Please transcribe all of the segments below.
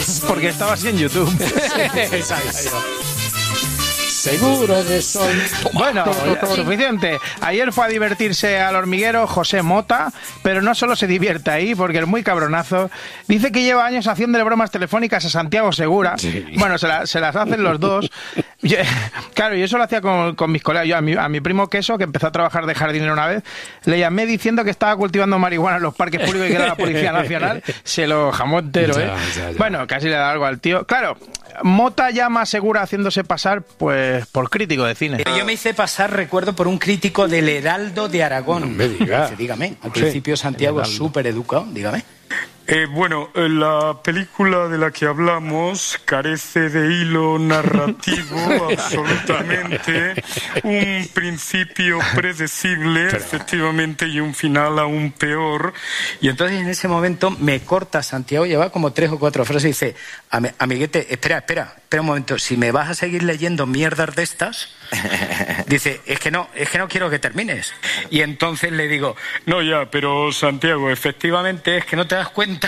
Porque estaba así en YouTube. Seguro de sol. Bueno, suficiente. Ayer fue a divertirse al hormiguero José Mota, pero no solo se divierte ahí, porque es muy cabronazo. Dice que lleva años haciéndole bromas telefónicas a Santiago Segura. Sí. Bueno, se las hacen los dos. Claro, yo eso lo hacía con mis colegas. Yo a mi primo Queso, que empezó a trabajar de jardinero una vez, le llamé diciendo que estaba cultivando marihuana en los parques públicos y que era la Policía Nacional. Se lo jamó entero, ¿eh? Ya. Bueno, casi le da algo al tío. Claro, Mota llama a Segura haciéndose pasar, pues, por crítico de cine. Yo me hice pasar, recuerdo, por un crítico del Heraldo de Aragón. No me diga. Dígame, al principio Santiago es súper educado, dígame. Bueno, la película de la que hablamos carece de hilo narrativo absolutamente, un principio predecible, efectivamente, y un final aún peor. Y entonces en ese momento me corta Santiago, lleva como 3 o 4 frases y dice, amiguete, espera un momento, si me vas a seguir leyendo mierdas de estas, dice, es que no quiero que termines. Y entonces le digo, no ya, pero Santiago, efectivamente es que no te das cuenta.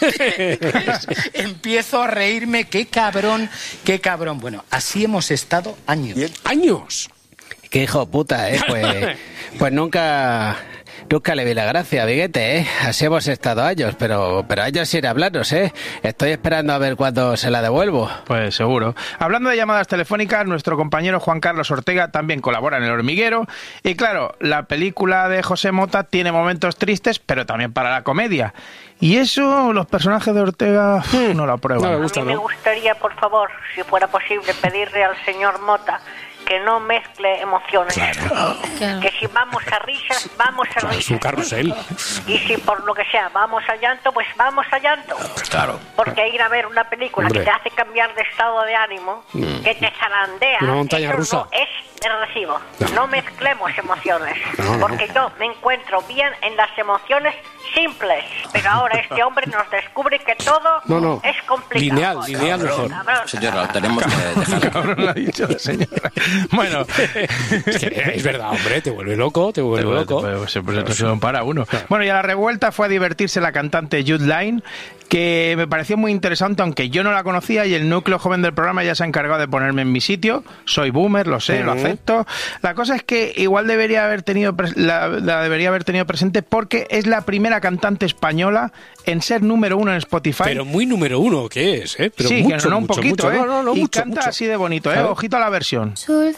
Empiezo a reírme, qué cabrón. Bueno, así hemos estado años. ¿Años? Qué hijo de puta, pues nunca le vi la gracia, Viguete, Así hemos estado años, pero años sin hablarnos, Estoy esperando a ver cuándo se la devuelvo. Pues seguro. Hablando de llamadas telefónicas, nuestro compañero Juan Carlos Ortega también colabora en El Hormiguero. Y claro, la película de José Mota tiene momentos tristes, pero también para la comedia. Y eso, los personajes de Ortega no lo aprueban. No me gusta, ¿no? A mí me gustaría, por favor, si fuera posible, pedirle al señor Mota que no mezcle emociones. Claro. Que si vamos a risas, vamos a risas. Es un carrusel. Y si por lo que sea vamos a llanto, pues vamos a llanto. Claro. Porque ir a ver una película que te hace cambiar de estado de ánimo, que te zarandea, una montaña rusa, no es de recibo. No mezclemos emociones. Porque yo me encuentro bien en las emociones simples. Pero ahora este hombre nos descubre que todo es complicado. Lineal mejor. Señora, tenemos que dejar. Cabrón, lo ha dicho la señora. Bueno, es verdad, hombre, te vuelve loco. Pues se lo para uno. Bueno, y a la revuelta fue a divertirse la cantante Jude Line, que me pareció muy interesante, aunque yo no la conocía, y el núcleo joven del programa ya se ha encargado de ponerme en mi sitio. Soy boomer, lo sé, lo acepto. La cosa es que igual debería haber tenido presente, porque es la primera cantante española en ser número 1 en Spotify. Pero muy número 1, ¿qué es? Pero sí, mucho, que no un poquito, mucho. No, y mucho, canta mucho. así de bonito, ¿sabes? Ojito a la versión.